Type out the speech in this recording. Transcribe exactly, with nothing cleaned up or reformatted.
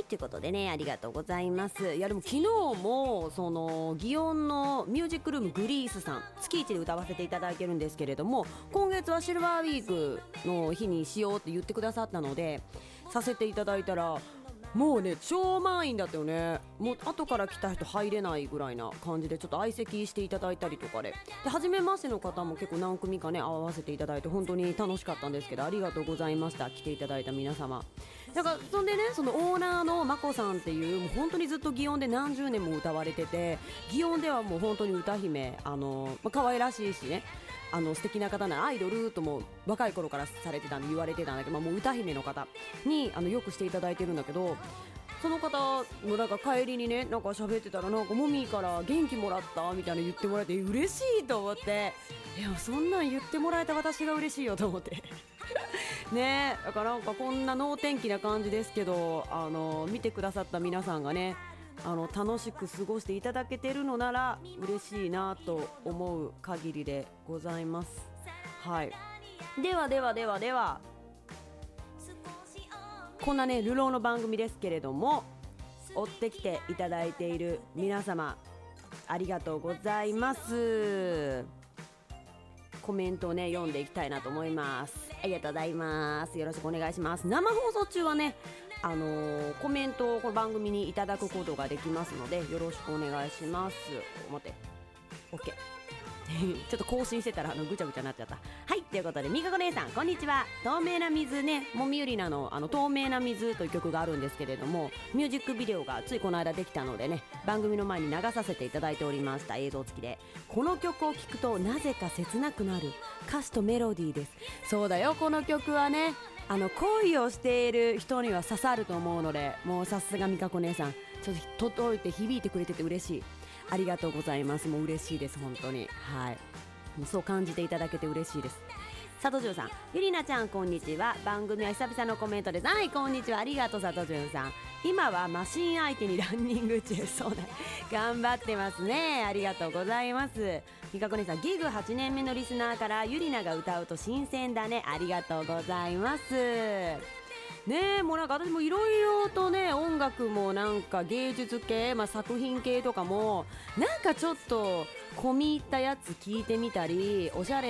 ということでね、ありがとうございます。いやでも昨日もその祇園のミュージックルームグリースさん月一で歌わせていただいてるんですけれども、今月はシルバーウィークの日にしようって言ってくださったのでさせていただいたら、もうね超満員だったよね。もう後から来た人入れないぐらいな感じでちょっと相席していただいたりとかで、で初めましての方も結構何組かね会わせていただいて本当に楽しかったんですけど、ありがとうございました。来ていただいた皆様だから、そんでねそのオーナーのまこさんっていうもう本当にずっと祇園で何十年も歌われてて、祇園ではもう本当に歌姫、あの、まあ、可愛らしいしね、あの素敵な方なアイドルとも若い頃からされてたんで言われてたんだけど、まあ、もう歌姫の方にあのよくしていただいてるんだけど、その方もなんか帰りにねなんか喋ってたら、なんかモミーから元気もらったみたいな言ってもらえて嬉しいと思って、いやそんなん言ってもらえた私が嬉しいよと思ってねえ、だからなんかこんな能天気な感じですけど、あの見てくださった皆さんがねあの楽しく過ごしていただけてるのなら嬉しいなと思う限りでございます。はい、ではではではではこんなね流浪の番組ですけれども、追ってきていただいている皆様ありがとうございます。コメントをね読んでいきたいなと思います。ありがとうございます。よろしくお願いします。生放送中はねあのー、コメントをこの番組にいただくことができますのでよろしくお願いします。待って OK ちょっと更新してたらあのぐちゃぐちゃになっちゃった。はい、ということでみかこ姉さんこんにちは。透明な水ね、もみゆりなのあの透明な水という曲があるんですけれども、ミュージックビデオがついこの間できたのでね、番組の前に流させていただいておりました。映像付きでこの曲を聴くとなぜか切なくなる歌詞とメロディーです。そうだよ、この曲はねあの恋をしている人には刺さると思うので、もうさすがみかこ姉さんちょっと届いて響いてくれてて嬉しい。ありがとうございます。もう嬉しいです本当に。はい、もうそう感じていただけて嬉しいです。佐藤潤さん、ゆりなちゃんこんにちは。番組は久々のコメントです。はい、こんにちは。ありがとう佐藤潤さん。今はマシン相手にランニング中。そうだ、頑張ってますね。ありがとうございます。みかこ姉さん、ギグはちねんめのリスナーからゆりなが歌うと新鮮だね。ありがとうございますね。えもうなんか私もいろいろとね音楽もなんか芸術系、まあ、作品系とかもなんかちょっと込み入ったやつ聞いてみたり、おしゃれ